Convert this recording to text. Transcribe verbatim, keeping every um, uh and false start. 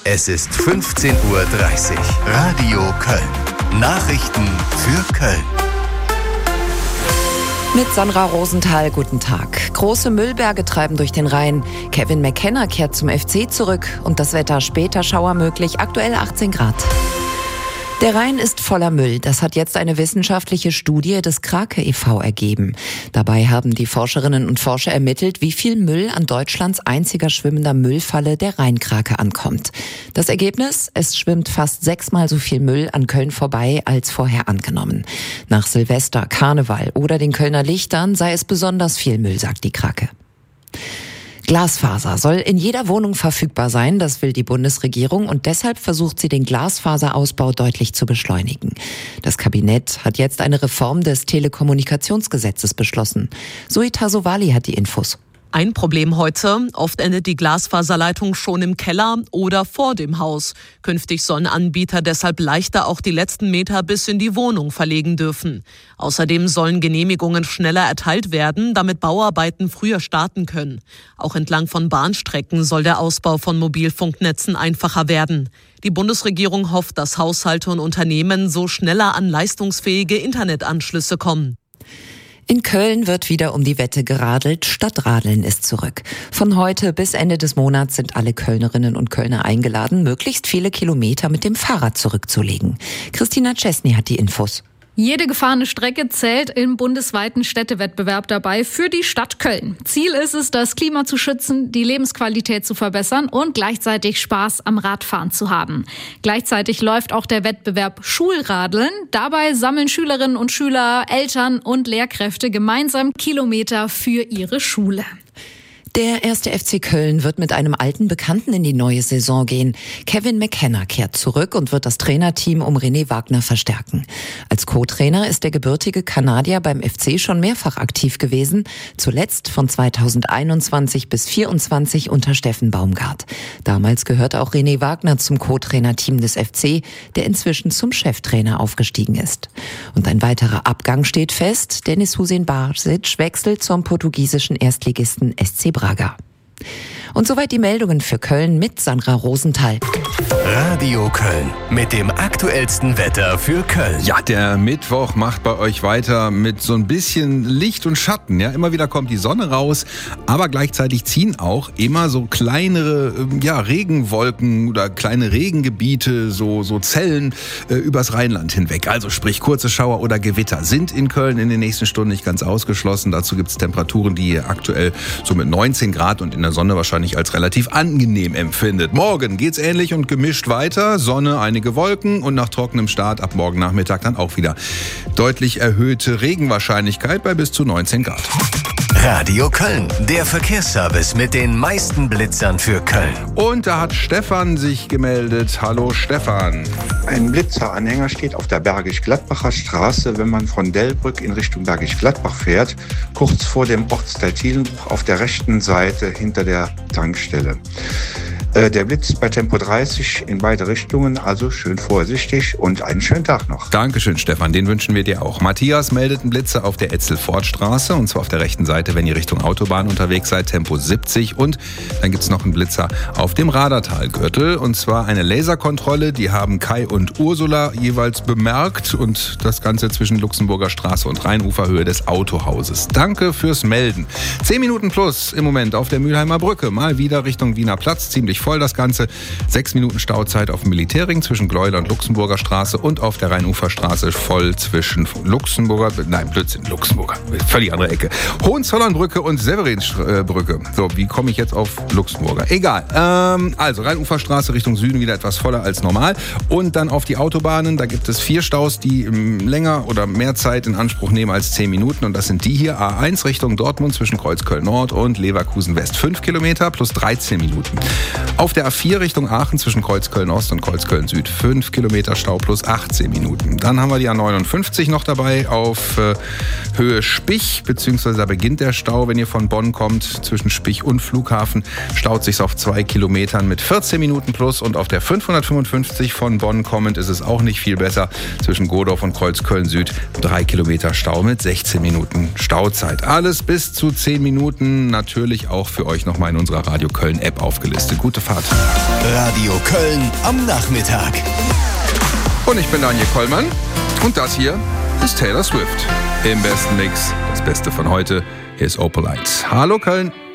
Es ist fünfzehn Uhr dreißig. Radio Köln. Nachrichten für Köln. Mit Sandra Rosenthal, guten Tag. Große Müllberge treiben durch den Rhein. Kevin McKenna kehrt zum F C zurück und das Wetter später Schauer möglich, aktuell achtzehn Grad. Der Rhein ist voller Müll. Das hat jetzt eine wissenschaftliche Studie des Krake e V ergeben. Dabei haben die Forscherinnen und Forscher ermittelt, wie viel Müll an Deutschlands einziger schwimmender Müllfalle der Rheinkrake ankommt. Das Ergebnis? Es schwimmt fast sechsmal so viel Müll an Köln vorbei als vorher angenommen. Nach Silvester, Karneval oder den Kölner Lichtern sei es besonders viel Müll, sagt die Krake. Glasfaser soll in jeder Wohnung verfügbar sein, das will die Bundesregierung und deshalb versucht sie den Glasfaserausbau deutlich zu beschleunigen. Das Kabinett hat jetzt eine Reform des Telekommunikationsgesetzes beschlossen. Zoe Tasovali hat die Infos. Ein Problem heute, oft endet die Glasfaserleitung schon im Keller oder vor dem Haus. Künftig sollen Anbieter deshalb leichter auch die letzten Meter bis in die Wohnung verlegen dürfen. Außerdem sollen Genehmigungen schneller erteilt werden, damit Bauarbeiten früher starten können. Auch entlang von Bahnstrecken soll der Ausbau von Mobilfunknetzen einfacher werden. Die Bundesregierung hofft, dass Haushalte und Unternehmen so schneller an leistungsfähige Internetanschlüsse kommen. In Köln wird wieder um die Wette geradelt. Stadtradeln ist zurück. Von heute bis Ende des Monats sind alle Kölnerinnen und Kölner eingeladen, möglichst viele Kilometer mit dem Fahrrad zurückzulegen. Christina Czesny hat die Infos. Jede gefahrene Strecke zählt im bundesweiten Städtewettbewerb dabei für die Stadt Köln. Ziel ist es, das Klima zu schützen, die Lebensqualität zu verbessern und gleichzeitig Spaß am Radfahren zu haben. Gleichzeitig läuft auch der Wettbewerb Schulradeln. Dabei sammeln Schülerinnen und Schüler, Eltern und Lehrkräfte gemeinsam Kilometer für ihre Schule. Der erste F C Köln wird mit einem alten Bekannten in die neue Saison gehen. Kevin McKenna kehrt zurück und wird das Trainerteam um René Wagner verstärken. Als Co-Trainer ist der gebürtige Kanadier beim F C schon mehrfach aktiv gewesen, zuletzt von zweitausendeinundzwanzig bis vierundzwanzig unter Steffen Baumgart. Damals gehörte auch René Wagner zum Co-Trainerteam des F C, der inzwischen zum Cheftrainer aufgestiegen ist. Und ein weiterer Abgang steht fest. Dennis Hussein Basic wechselt zum portugiesischen Erstligisten S C Braga. Und soweit die Meldungen für Köln mit Sandra Rosenthal. Radio Köln mit dem aktuellsten Wetter für Köln. Ja, der Mittwoch macht bei euch weiter mit so ein bisschen Licht und Schatten. Ja, immer wieder kommt die Sonne raus, aber gleichzeitig ziehen auch immer so kleinere ja, Regenwolken oder kleine Regengebiete, so, so Zellen äh, übers Rheinland hinweg. Also sprich kurze Schauer oder Gewitter sind in Köln in den nächsten Stunden nicht ganz ausgeschlossen. Dazu gibt es Temperaturen, die ihr aktuell so mit neunzehn Grad und in der Sonne wahrscheinlich als relativ angenehm empfindet. Morgen geht's ähnlich und gemischt weiter. Sonne, einige Wolken und nach trockenem Start ab morgen Nachmittag dann auch wieder deutlich erhöhte Regenwahrscheinlichkeit bei bis zu neunzehn Grad. Radio Köln, der Verkehrsservice mit den meisten Blitzern für Köln. Und da hat Stefan sich gemeldet. Hallo Stefan. Ein Blitzeranhänger steht auf der Bergisch-Gladbacher Straße, wenn man von Delbrück in Richtung Bergisch-Gladbach fährt, kurz vor dem Ortsteil Thielenbruch auf der rechten Seite hinter der Tankstelle. Der Blitz bei Tempo dreißig in beide Richtungen, also schön vorsichtig und einen schönen Tag noch. Dankeschön, Stefan, den wünschen wir dir auch. Matthias meldet einen Blitzer auf der Etzel-Fort-Straße und zwar auf der rechten Seite, wenn ihr Richtung Autobahn unterwegs seid, Tempo siebzig. Und dann gibt es noch einen Blitzer auf dem Radartalgürtel und zwar eine Laserkontrolle, die haben Kai und Ursula jeweils bemerkt und das Ganze zwischen Luxemburger Straße und Rheinuferhöhe des Autohauses. Danke fürs Melden. Zehn Minuten plus im Moment auf der Mülheimer Brücke, mal wieder Richtung Wiener Platz, ziemlich voll das Ganze. Sechs Minuten Stauzeit auf dem Militärring zwischen Gleuler und Luxemburger Straße und auf der Rheinuferstraße voll zwischen Luxemburger, nein, Blödsinn, Luxemburger, völlig andere Ecke. Hohenzollernbrücke und Severinsbrücke. So, wie komme ich jetzt auf Luxemburger? Egal. Ähm, also Rheinuferstraße Richtung Süden wieder etwas voller als normal. Und dann auf die Autobahnen, da gibt es vier Staus, die länger oder mehr Zeit in Anspruch nehmen als zehn Minuten. Und das sind die hier. A eins Richtung Dortmund zwischen Kreuzköln Nord und Leverkusen West. fünf Kilometer plus dreizehn Minuten. Auf der A vier Richtung Aachen zwischen Kreuzköln Ost und Kreuzköln Süd fünf Kilometer Stau plus achtzehn Minuten. Dann haben wir die A neunundfünfzig noch dabei auf äh, Höhe Spich, beziehungsweise da beginnt der Stau, wenn ihr von Bonn kommt, zwischen Spich und Flughafen, staut sich auf zwei Kilometern mit vierzehn Minuten plus und auf der fünfhundertfünfundfünfzig von Bonn kommend ist es auch nicht viel besser, zwischen Godorf und Kreuzköln Süd drei Kilometer Stau mit sechzehn Minuten Stauzeit. Alles bis zu zehn Minuten, natürlich auch für euch nochmal in unserer Radio Köln App aufgelistet. Gut gute Fahrt. Radio Köln am Nachmittag. Und ich bin Daniel Kollmann und das hier ist Taylor Swift. Im besten Mix, das Beste von heute, hier ist Opalite. Hallo Köln.